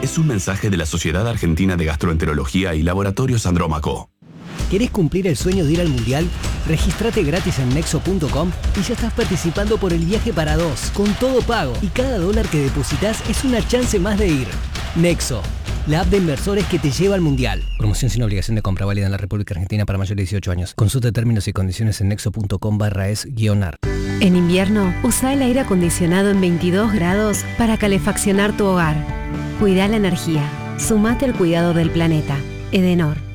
es un mensaje de la Sociedad Argentina de Gastroenterología y Laboratorios Andrómaco. ¿Querés cumplir el sueño de ir al Mundial? Regístrate gratis en Nexo.com y ya estás participando por el viaje para dos, con todo pago. Y cada dólar que depositas es una chance más de ir. Nexo, la app de inversores que te lleva al Mundial. Promoción sin obligación de compra, válida en la República Argentina para mayores de 18 años. Consulta términos y condiciones en nexo.com/es-ar. En invierno, usa el aire acondicionado en 22 grados para calefaccionar tu hogar. Cuida la energía. Sumate al cuidado del planeta. Edenor.